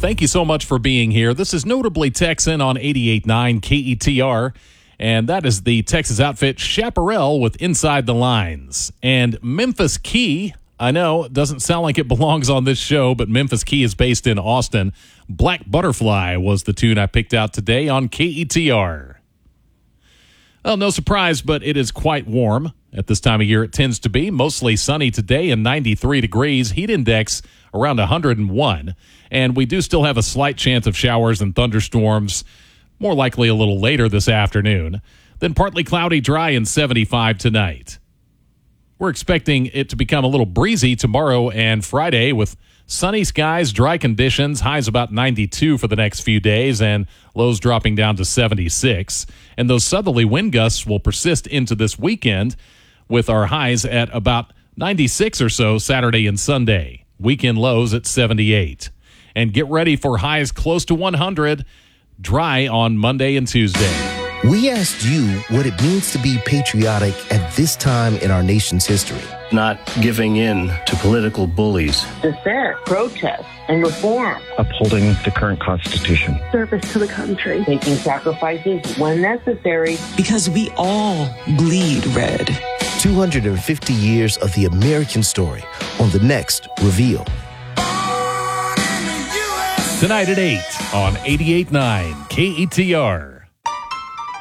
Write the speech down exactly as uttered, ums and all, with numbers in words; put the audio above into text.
Thank you so much for being here. This is Notably Texan on eighty-eight point nine K E T R, and that is the Texas outfit Chaparral with Inside the Lines. And Memphis Key, I know, doesn't sound like it belongs on this show, but Memphis Key is based in Austin. Black Butterfly was the tune I picked out today on K E T R. Well, no surprise, but it is quite warm. At this time of year, it tends to be mostly sunny today and ninety-three degrees. Heat index around one hundred one. And we do still have a slight chance of showers and thunderstorms, more likely a little later this afternoon. Then partly cloudy, dry, and seventy-five tonight. We're expecting it to become a little breezy tomorrow and Friday with sunny skies, dry conditions, highs about ninety-two for the next few days, and lows dropping down to seventy-six. And those southerly wind gusts will persist into this weekend with our highs at about ninety-six or so Saturday and Sunday. Weekend lows at seventy-eight. And get ready for highs close to one hundred, dry on Monday and Tuesday. We asked you what it means to be patriotic at this time in our nation's history. Not giving in to political bullies. Dissent, protest, and reform. Upholding the current Constitution. Service to the country. Making sacrifices when necessary. Because we all bleed red. two hundred fifty years of the American story on the next Reveal. Tonight at eight on eighty-eight point nine K E T R.